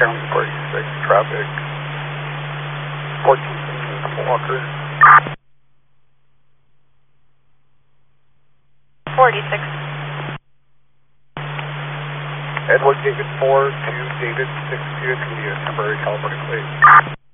County 46, traffic 14 Walker. 46. Edward David 4 to David 62, it's going to be a temporary California plate.